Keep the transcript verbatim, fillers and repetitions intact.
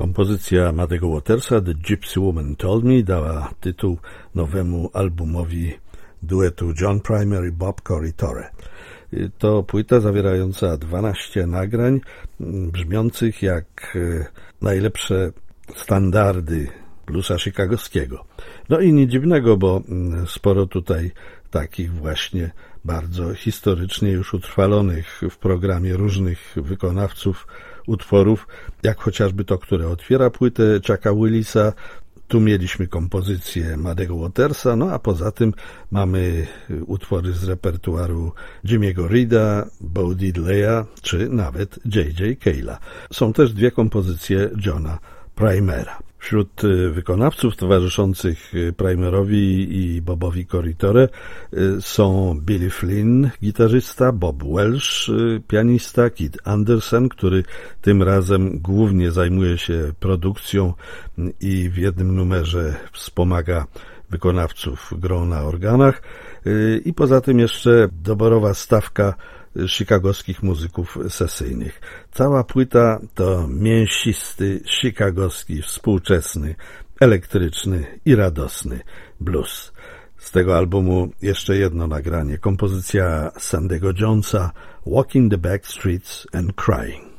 Kompozycja Muddego Watersa The Gypsy Woman Told Me dała tytuł nowemu albumowi duetu John Primer i Bob Corritore. To płyta zawierająca dwanaście nagrań brzmiących jak najlepsze standardy bluesa chicagowskiego. No i nic dziwnego, bo sporo tutaj takich właśnie bardzo historycznie już utrwalonych w programie różnych wykonawców utworów, jak chociażby to, które otwiera płytę Chucka Willisa. Tu mieliśmy kompozycję Muddego Watersa, no a poza tym mamy utwory z repertuaru Jimmy'ego Reeda, Bo Diddleya czy nawet J J Cale'a. Są też dwie kompozycje Johna Primera. Wśród wykonawców towarzyszących Primerowi i Bobowi Corritore są Billy Flynn, gitarzysta, Bob Welsh, pianista, Keith Anderson, który tym razem głównie zajmuje się produkcją i w jednym numerze wspomaga wykonawców grą na organach, i poza tym jeszcze doborowa stawka chicagowskich muzyków sesyjnych. Cała płyta to mięsisty, chicagowski, współczesny, elektryczny i radosny blues. Z tego albumu jeszcze jedno nagranie, kompozycja Sandego Jonesa Walking the Back Streets and Crying.